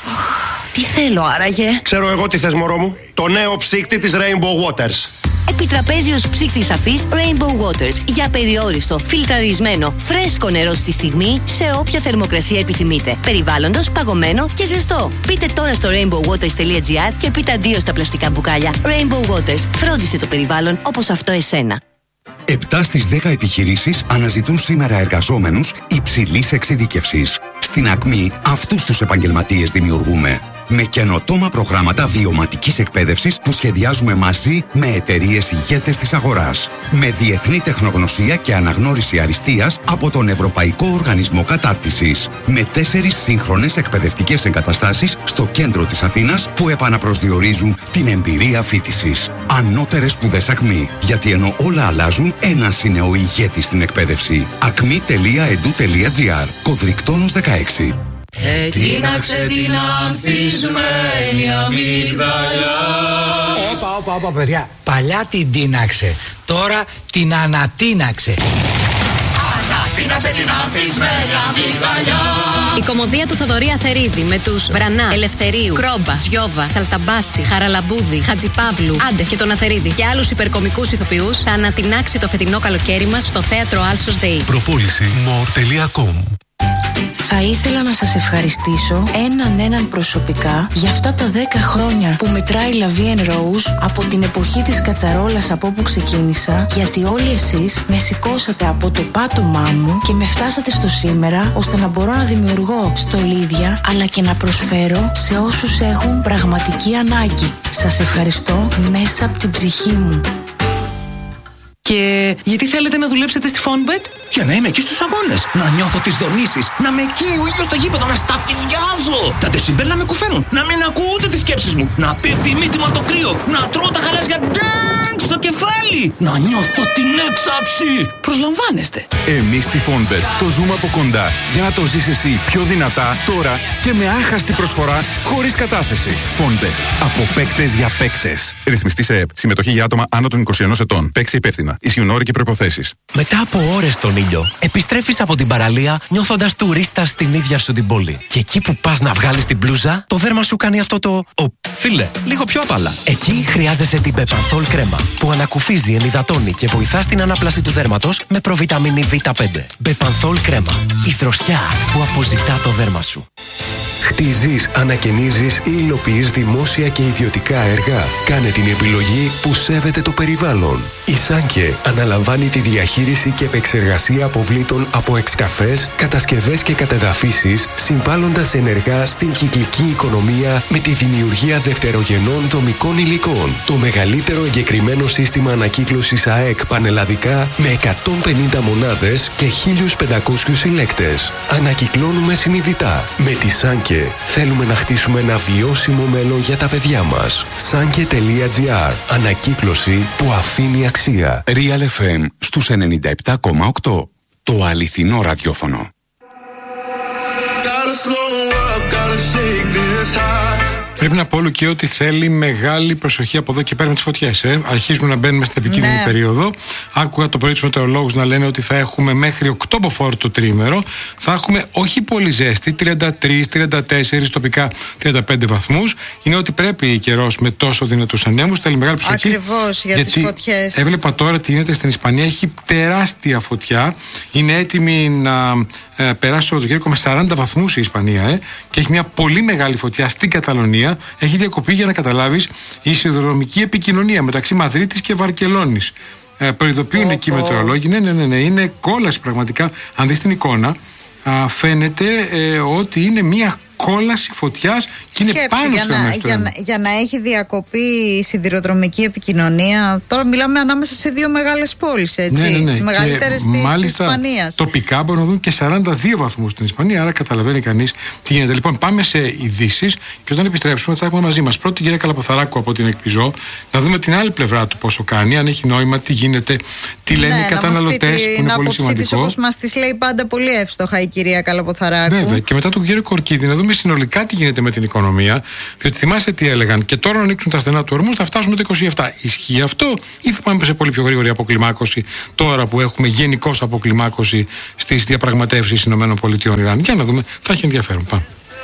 Τι θέλω άραγε? Ξέρω εγώ τι θες, μωρό μου. Το νέο ψύκτη της Rainbow Waters. Επιτραπέζιος ψύκτης αφής Rainbow Waters. Για περιόριστο, φιλτραρισμένο, φρέσκο νερό στη στιγμή, σε όποια θερμοκρασία επιθυμείτε. Περιβάλλοντος, παγωμένο και ζεστό. Μπείτε τώρα στο rainbow waters τελεία gr και πείτε αντίο στα πλαστικά μπουκάλια. Rainbow Waters. Φρόντισε το περιβάλλον όπως αυτό εσένα. επτά στις δέκα επιχειρήσεις αναζητούν σήμερα εργαζόμενους υψηλής εξειδίκευσης. Στην Ακμή αυτούς τους επαγγελματίες δημιουργούμε. Με καινοτόμα προγράμματα βιωματικής εκπαίδευσης που σχεδιάζουμε μαζί με εταιρείες ηγέτες της αγοράς. Με διεθνή τεχνογνωσία και αναγνώριση αριστείας από τον Ευρωπαϊκό Οργανισμό Κατάρτισης. Με τέσσερις σύγχρονες εκπαιδευτικές εγκαταστάσεις στο κέντρο της Αθήνας που επαναπροσδιορίζουν την εμπειρία φοιτησης. Ανώτερες σπουδές Ακμή. Γιατί ενώ όλα αλλάζουν, ένας είναι ο ηγέτης στην εκπαίδευση. ακμή τελεία ed τελεία gr. Κωδρικτόνος δεκαέξι. Ετίναξε την ανθισμένη αμύγδαλα. Όπα, όπα, όπα, παιδιά. Παλιά την τίναξε. Τώρα την ανατίναξε. Ανατίναξε την ανθισμένη αμύγδαλα. Η κωμωδία του Θοδωρή Αθερίδη με τους Βρανά, Ελευθερίου, Κρόμπα, Σιώβα, Σαλταμπάση, Χαραλαμπούδη, Χατζιπαύλου, Άντε και τον Αθερίδη και άλλους υπερκομικούς ηθοποιούς θα ανατινάξει το φετινό καλοκαίρι μας στο θέατρο Άλσος ΔΕΗ. Προπόληση more τελεία com. Θα ήθελα να σας ευχαριστήσω έναν έναν προσωπικά για αυτά τα δέκα χρόνια που μετράει La Vie en Rose από την εποχή της κατσαρόλας από όπου ξεκίνησα, γιατί όλοι εσείς με σηκώσατε από το πάτωμά μου και με φτάσατε στο σήμερα ώστε να μπορώ να δημιουργώ στολίδια αλλά και να προσφέρω σε όσους έχουν πραγματική ανάγκη. Σας ευχαριστώ μέσα από την ψυχή μου. Και γιατί θέλετε να δουλέψετε στη Fonbet? Για να είμαι εκεί στους αγώνες, να νιώθω τις δονήσεις, να με καίει ο ήλιος στο γήπεδο, να σταφυλιάζω. Τα ντεσιμπέλ να με κουφαίνουν, να μην ακούω ούτε τις σκέψεις μου, να πέφτει η μύτη μου από το κρύο, να τρώω τα χαλάζια ντάγκ στο κεφάλι, να νιώθω την έξαψη. Προσλαμβάνεστε. Εμείς στη Fonbet το ζούμε από κοντά για να το ζεις εσύ πιο δυνατά τώρα και με άχαστη προσφορά χωρίς κατάθεση. Fonbet. Από παίκτες για παίκτες. Ρυθμιστή σε ΕΠ. Συμμετοχή για άτομα άνω των είκοσι ενός ετών. Παίξει υπεύθυνα. Ισχύουν όροι και προϋποθέσεις. Μετά από ώρες στον ήλιο, επιστρέφεις από την παραλία νιώθοντας τουρίστα στην ίδια σου την πόλη. Και εκεί που πας να βγάλεις την μπλούζα, το δέρμα σου κάνει αυτό το. Ο, φίλε, λίγο πιο απαλά. Εκεί χρειάζεσαι την Bepanthol κρέμα που ανακουφίζει, ενυδατώνει και βοηθά στην ανάπλαση του δέρματος με προβιταμίνη βι πέντε. Bepanthol κρέμα. Η δροσιά που αποζητά το δέρμα σου. Χτίζεις, ανακαινίζεις ή υλοποιείς δημόσια και ιδιωτικά έργα. Κάνε την επιλογή που σέβεται το περιβάλλον. Η Σάνκε αναλαμβάνει τη διαχείριση και επεξεργασία αποβλήτων από εξκαφές, κατασκευές και κατεδαφίσεις, συμβάλλοντας ενεργά στην κυκλική οικονομία με τη δημιουργία δευτερογενών δομικών υλικών. Το μεγαλύτερο εγκεκριμένο σύστημα ανακύκλωσης ΑΕΚ πανελλαδικά με εκατόν πενήντα μονάδες και χίλιους πεντακόσιους συλλέκτες. Ανακυκλώνουμε συνειδητά. Με τη Σάνκε Θέλουμε να χτίσουμε ένα βιώσιμο μέλλον για τα παιδιά μας. Sanke.gr. Ανακύκλωση που αφήνει αξία. Real εφ εμ στους ενενήντα επτά κόμμα οκτώ. Το αληθινό ραδιόφωνο. Πρέπει να πω, Λουκί, ότι θέλει μεγάλη προσοχή από εδώ και πέρα με τις φωτιές. Ε. Αρχίζουμε να μπαίνουμε στην επικίνδυνη ναι. περίοδο. Άκουγα το πρωί τους μετεωρολόγους να λένε ότι θα έχουμε μέχρι οκτώ μποφόρ το τρίμερο. Θα έχουμε όχι πολύ ζέστη, τριάντα τρία τριάντα τέσσερα, τοπικά τριάντα πέντε βαθμούς. Είναι ότι πρέπει η καιρός με τόσο δυνατούς ανέμους. Θέλει μεγάλη προσοχή. Ακριβώς, για τις φωτιές. Έβλεπα τώρα τι γίνεται στην Ισπανία. Έχει τεράστια φωτιά. Είναι έτοιμη να ε, περάσει το Σαββατοκύριακο με σαράντα βαθμούς η Ισπανία. Ε, και έχει μια πολύ μεγάλη φωτιά στην Καταλωνία. Έχει διακοπεί, για να καταλάβεις, η σιδηροδρομική επικοινωνία μεταξύ Μαδρίτης και Βαρκελόνης. Ε, προειδοποιούν oh, εκεί οι oh. μετεωρολόγοι. Ναι, ναι, ναι, ναι, είναι κόλαση πραγματικά. Αν δεις την εικόνα, α, φαίνεται ε, ότι είναι μια κόλαση φωτιάς και είναι πάνω για, στο να, για, να, για να έχει διακοπεί η σιδηροδρομική επικοινωνία. Τώρα μιλάμε ανάμεσα σε δύο μεγάλες πόλεις, έτσι. Ναι, ναι, ναι. Τις μεγαλύτερες της Ισπανίας. Τοπικά μπορούν να δουν και σαράντα δύο βαθμούς στην Ισπανία, άρα καταλαβαίνει κανείς τι γίνεται. Λοιπόν, πάμε σε ειδήσεις και όταν επιστρέψουμε θα έχουμε μαζί μας πρώτη την κυρία Καλαποθαράκου από την Εκπιζώ, να δούμε την άλλη πλευρά του πόσο κάνει, αν έχει νόημα, τι γίνεται, τι λένε ναι, οι καταναλωτές, που είναι πολύ σημαντικό. Όπως μας τις λέει πάντα πολύ εύστοχα η κυρία Καλαποθαράκου. Βέβαια, και μετά τον κύριο Κορκίδη να δούμε συνολικά τι γίνεται με την οικονομία, διότι θυμάστε τι έλεγαν, και τώρα να ανοίξουν τα στενά του ορμού θα φτάσουμε το είκοσι επτά. Ισχύει αυτό ή θα πάμε σε πολύ πιο γρήγορη αποκλιμάκωση τώρα που έχουμε γενικώς αποκλιμάκωση στις διαπραγματεύσεις ΗΠΑ Ιράν? Για να δούμε, θα έχει ενδιαφέρον. Πάμε.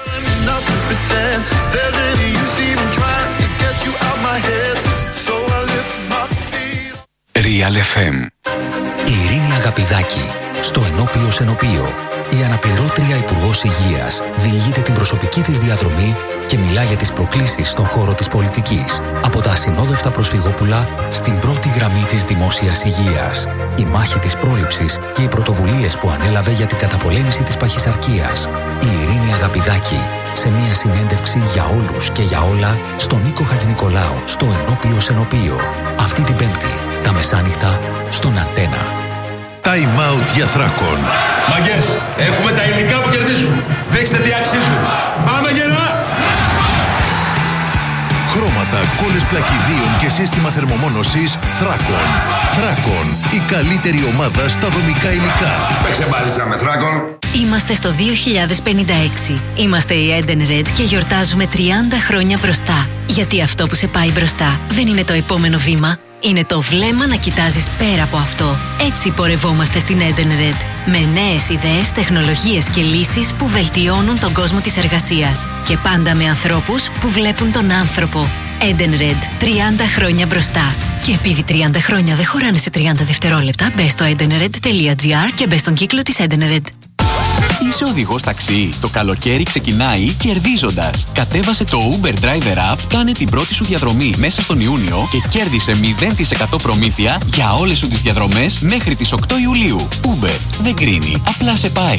Real εφ εμ. Η Ειρήνη Αγαπηδάκη στο Ενώπιο Σενοπείο. Η αναπληρώτρια Υπουργός Υγείας διηγείται την προσωπική της διαδρομή και μιλά για τις προκλήσεις στον χώρο της πολιτικής. Από τα ασυνόδευτα προσφυγόπουλα στην πρώτη γραμμή της δημόσιας υγείας. Η μάχη της πρόληψης και οι πρωτοβουλίες που ανέλαβε για την καταπολέμηση της παχυσαρκίας. Η Ειρήνη Αγαπηδάκη σε μια συνέντευξη για όλους και για όλα στον Νίκο Χατζηνικολάου στο Ενώπιο Σενοπείο. Αυτή την Πέμπτη, τα μεσάνυχτα, στον Αντένα. Time out για Θράκον. Μαγκές, έχουμε τα υλικά που κερδίζουν. Δείξτε τι αξίζουν. Πάμε γερά! Χρώματα, κόλλες πλακιδίων και σύστημα θερμομόνωσης Θράκον. Θράκον, η καλύτερη ομάδα στα δομικά υλικά. Παίξε μπάλιτσα με Θράκον. Είμαστε στο δύο χιλιάδες πενήντα έξι. Είμαστε η Edenred και γιορτάζουμε τριάντα χρόνια μπροστά. Γιατί αυτό που σε πάει μπροστά δεν είναι το επόμενο βήμα. Είναι το βλέμμα να κοιτάζεις πέρα από αυτό. Έτσι πορευόμαστε στην Edenred. Με νέες ιδέες, τεχνολογίες και λύσεις που βελτιώνουν τον κόσμο της εργασίας. Και πάντα με ανθρώπους που βλέπουν τον άνθρωπο. Edenred. τριάντα χρόνια μπροστά. Και επειδή τριάντα χρόνια δεν χωράνε σε τριάντα δευτερόλεπτα, μπες στο edenred.gr και μπες στον κύκλο της Edenred. Είσαι οδηγός ταξί. Το καλοκαίρι ξεκινάει κερδίζοντας. Κατέβασε το Uber Driver App, κάνε την πρώτη σου διαδρομή μέσα στον Ιούνιο και κέρδισε μηδέν τοις εκατό προμήθεια για όλες σου τις διαδρομές μέχρι τις οκτώ Ιουλίου. Uber δεν κρίνει, απλά σε πάει.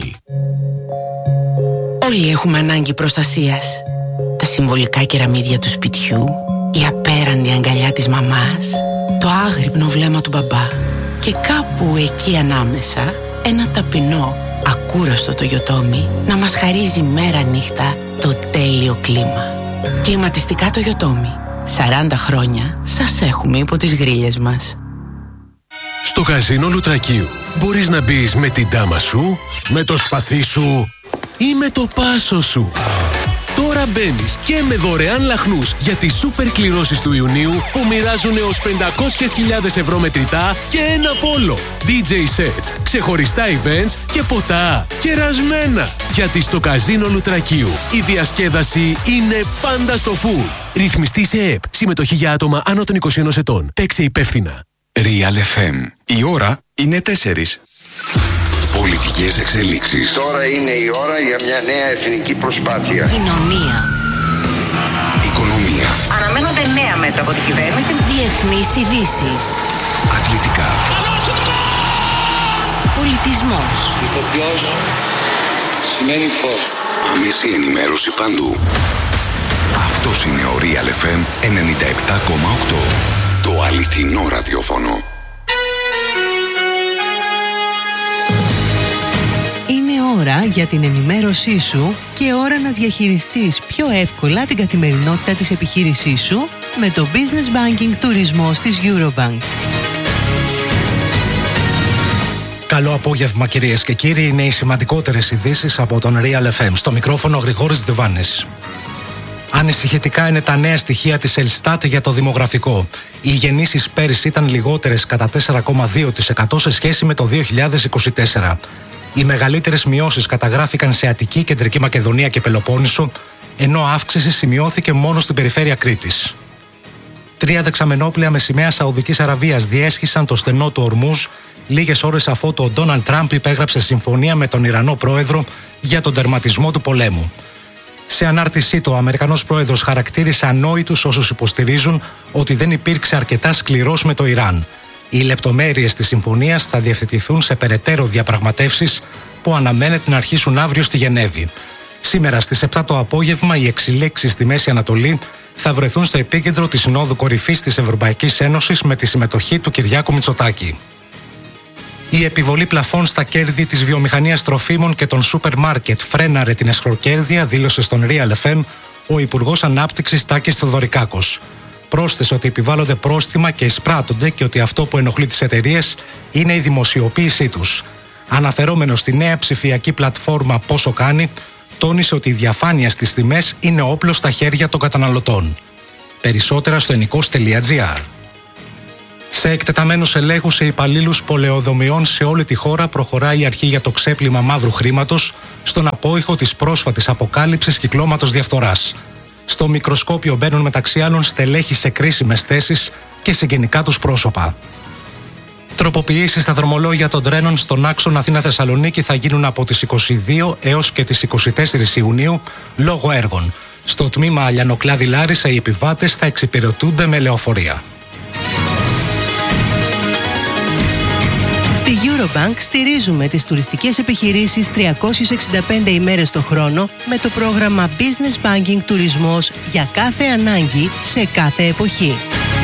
Όλοι έχουμε ανάγκη προστασίας. Τα συμβολικά κεραμίδια του σπιτιού, η απέραντη αγκαλιά της μαμάς, το άγρυπνο βλέμμα του μπαμπά και κάπου εκεί ανάμεσα ένα ταπεινό, ακούραστο το Yotomi να μας χαρίζει μέρα νύχτα το τέλειο κλίμα. Κλιματιστικά το Yotomi. σαράντα χρόνια σας έχουμε υπό τις γρίλες μας. Στο καζίνο Λουτρακίου μπορείς να μπεις με την τάμα σου, με το σπαθί σου ή με το πάσο σου. Τώρα μπαίνεις και με δωρεάν λαχνούς για τις σούπερ κληρώσεις του Ιουνίου που μοιράζουν έως πεντακόσιες χιλιάδες ευρώ μετρητά και ένα πόλο. ντι τζέι sets, ξεχωριστά events και ποτά κερασμένα. Γιατί στο καζίνο Λουτρακίου η διασκέδαση είναι πάντα στο φουλ. Ρυθμιστή σε ΕΠ. Συμμετοχή για άτομα άνω των είκοσι ενός ετών. Παίξε υπεύθυνα. Real εφ εμ. Η ώρα είναι τέσσερις. Πολιτικές εξελίξεις. Τώρα είναι η ώρα για μια νέα εθνική προσπάθεια. Κοινωνία. Οικονομία. Αναμένονται νέα μέτρα από την κυβέρνηση. Διεθνείς ειδήσεις. Αθλητικά. Πολιτισμός. Ηθοποιός σημαίνει φως. Άμεση ενημέρωση παντού. Αυτός είναι ο Real εφ εμ ενενήντα επτά κόμμα οκτώ. Το αληθινό ραδιόφωνο. Είναι ώρα για την ενημέρωσή σου και ώρα να διαχειριστείς πιο εύκολα την καθημερινότητα της επιχείρησής σου με το Business Banking Τουρισμός της Eurobank. Καλό απόγευμα κυρίες και κύριοι, είναι οι σημαντικότερες ειδήσεις από τον Real εφ εμ. Στο μικρόφωνο Γρηγόρης Διβάνης. Ανησυχητικά είναι τα νέα στοιχεία της Ελστάτ για το δημογραφικό. Οι γεννήσεις πέρυσι ήταν λιγότερες κατά τέσσερα κόμμα δύο τοις εκατό σε σχέση με το δύο χιλιάδες είκοσι τέσσερα. Οι μεγαλύτερες μειώσεις καταγράφηκαν σε Αττική, Κεντρική Μακεδονία και Πελοπόννησο, ενώ αύξηση σημειώθηκε μόνο στην περιφέρεια Κρήτης. Τρία δεξαμενόπλαια με σημαία Σαουδικής Αραβίας διέσχισαν το στενό του Ορμούζ λίγες ώρες αφού το Ντόναλντ Τραμπ υπέγραψε συμφωνία με τον Ιρανό πρόεδρο για τον τερματισμό του πολέμου. Σε ανάρτησή του, ο Αμερικανός πρόεδρος χαρακτήρισε ανόητους όσους υποστηρίζουν ότι δεν υπήρξε αρκετά σκληρός με το Ιράν. Οι λεπτομέρειες της συμφωνίας θα διευθετηθούν σε περαιτέρω διαπραγματεύσεις που αναμένεται να αρχίσουν αύριο στη Γενέβη. Σήμερα στις επτά το απόγευμα οι εξελίξεις στη Μέση Ανατολή θα βρεθούν στο επίκεντρο της Συνόδου Κορυφής της Ευρωπαϊκής Ένωσης με τη συμμετοχή του Κυριάκου Μητσοτάκη. Η επιβολή πλαφών στα κέρδη της βιομηχανίας τροφίμων και των σούπερ μάρκετ φρέναρε την εσχροκέρδεια, δήλωσε στον Real εφ εμ ο Υπουργός Ανάπτυξης Τάκης Θεοδωρικάκος. Πρόσθεσε ότι επιβάλλονται πρόστιμα και εισπράττονται και ότι αυτό που ενοχλεί τις εταιρείες είναι η δημοσιοποίησή τους. Αναφερόμενο στη νέα ψηφιακή πλατφόρμα Πόσο Κάνει, τόνισε ότι η διαφάνεια στις τιμές είναι όπλο στα χέρια των καταναλωτών. Περισσότερα στο ενικός τελεία τζι άρ. Σε εκτεταμένους ελέγχους σε υπαλλήλους πολεοδομιών σε όλη τη χώρα προχωράει η αρχή για το ξέπλυμα μαύρου χρήματος στον απόϊχο της πρόσφατης αποκάλυψης κυκλώματος διαφθοράς. Στο μικροσκόπιο μπαίνουν μεταξύ άλλων στελέχη σε κρίσιμες θέσεις και συγγενικά τους πρόσωπα. Τροποποιήσεις στα δρομολόγια των τρένων στον άξονα Αθήνα-Θεσσαλονίκη θα γίνουν από τις είκοσι δύο έως και τις είκοσι τέσσερις Ιουνίου λόγω έργων. Στο τμήμα Αλιανοκλάδη-Λάρισα οι επιβάτες θα εξυπηρετούνται με λεωφορεία. Στη Eurobank στηρίζουμε τις τουριστικές επιχειρήσεις τριακόσιες εξήντα πέντε ημέρες το χρόνο με το πρόγραμμα Business Banking Τουρισμός για κάθε ανάγκη σε κάθε εποχή.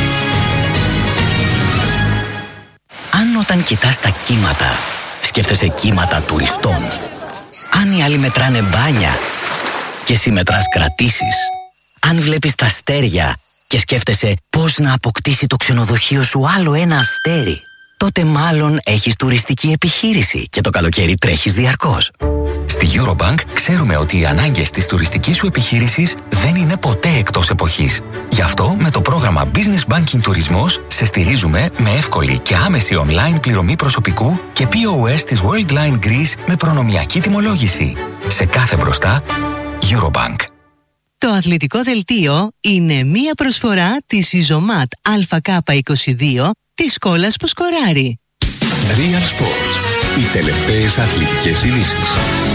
Αν όταν κοιτάς τα κύματα, σκέφτεσαι κύματα τουριστών. Αν οι άλλοι μετράνε μπάνια και εσύ μετράς κρατήσεις. Αν βλέπεις τα αστέρια και σκέφτεσαι πώς να αποκτήσει το ξενοδοχείο σου άλλο ένα αστέρι, τότε μάλλον έχεις τουριστική επιχείρηση και το καλοκαίρι τρέχεις διαρκώς. Στη Eurobank ξέρουμε ότι οι ανάγκες της τουριστικής σου επιχείρησης δεν είναι ποτέ εκτός εποχής. Γι' αυτό με το πρόγραμμα Business Banking Τουρισμός σε στηρίζουμε με εύκολη και άμεση online πληρωμή προσωπικού και πι ο ες της Worldline Greece με προνομιακή τιμολόγηση. Σε κάθε μπροστά, Eurobank. Το αθλητικό δελτίο είναι μία προσφορά της Ιζωμάτ Α Κ είκοσι δύο της κόλλας που σκοράρει. Real Sports. Οι τελευταίες αθλητικές ειδήσεις.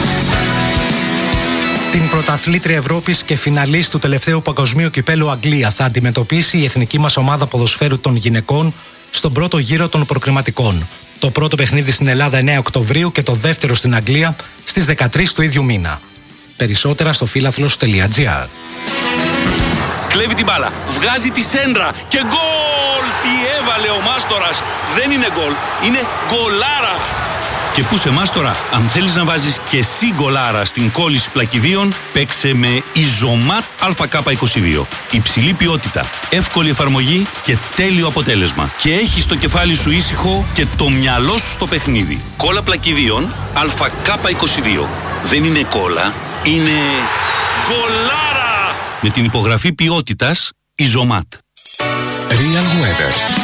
Την πρωταθλήτρια Ευρώπης και φιναλίστ του τελευταίου παγκοσμίου κυπέλου Αγγλία θα αντιμετωπίσει η εθνική μας ομάδα ποδοσφαίρου των γυναικών στον πρώτο γύρο των προκριματικών. Το πρώτο παιχνίδι στην Ελλάδα εννέα Οκτωβρίου και το δεύτερο στην Αγγλία στις δεκατρείς του ίδιου μήνα. Περισσότερα στο φίλαθλος τελεία τζι άρ. Κλέβει την μπάλα, βγάζει τη σέντρα και γκολ! Τι έβαλε ο Μάστορας! Δεν είναι γκολ, είναι γκολάρα! Και πού σε Μάστορα, αν θέλεις να βάζεις και εσύ γκολάρα στην κόλληση πλακιδίων, παίξε με Ιζωμάτ Α Κ είκοσι δύο. Υψηλή ποιότητα, εύκολη εφαρμογή και τέλειο αποτέλεσμα. Και έχεις το κεφάλι σου ήσυχο και το μυαλό σου στο παιχνίδι. Κόλλα πλακιδίων Α Κ είκοσι δύο. Δεν είναι κόλλα, είναι γκολάρα! Με την υπογραφή ποιότητας Ιζωμάτ. Real Weather.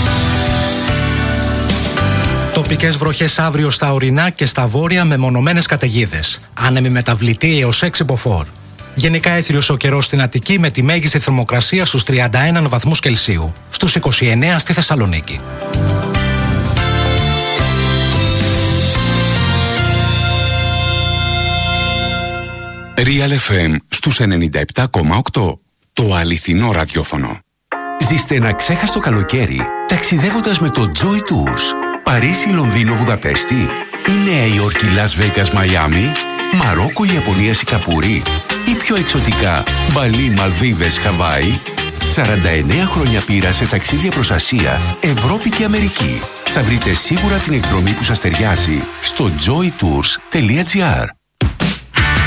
Τοπικές βροχές αύριο στα ορεινά και στα βόρεια με μονομένες καταιγίδες. Άνεμη μεταβλητή έως έξι μποφόρ. Γενικά έθριος ο καιρός στην Αττική με τη μέγιστη θερμοκρασία στους τριάντα ένα βαθμούς Κελσίου. Στους είκοσι εννέα στη Θεσσαλονίκη. Real εφ εμ στους ενενήντα επτά κόμμα οκτώ. Το αληθινό ραδιόφωνο. Ζήστε ένα ξέχαστο καλοκαίρι ταξιδεύοντας με το Joy Tours. Παρίσι, Λονδίνο, Βουδαπέστη ή Νέα Υόρκη, Λας Βέγκας, Μαϊάμι, Μαρόκο, Ιαπωνία, Σικαπούρη ή πιο εξωτικά Μπαλί, Μαλδίβες, Χαβάη. σαράντα εννέα χρόνια πείρα σε ταξίδια προς Ασία, Ευρώπη και Αμερική. Θα βρείτε σίγουρα την εκδρομή που σας ταιριάζει στο joy tours τελεία τζι άρ.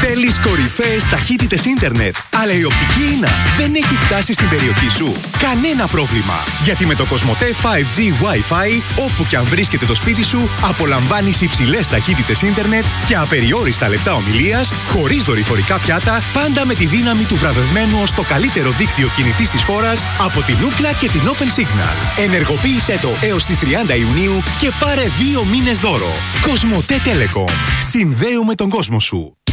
Θέλεις κορυφαίες ταχύτητες ίντερνετ, αλλά η οπτική ίνα δεν έχει φτάσει στην περιοχή σου? Κανένα πρόβλημα, γιατί με το Κοσμοτέ φάιβ τζι Wi-Fi, όπου και αν βρίσκεται το σπίτι σου, απολαμβάνεις υψηλές ταχύτητες ίντερνετ και απεριόριστα λεπτά ομιλίας, χωρίς δορυφορικά πιάτα, πάντα με τη δύναμη του βραβευμένου ως το καλύτερο δίκτυο κινητής της χώρας από την Ookla και την Open Signal. Ενεργοποίησέ το έως τις τριάντα Ιουνίου και πάρε δύο μήνες δώρο. Κοσμοτέ Telecom. Συνδέουμε τον κόσμο σου.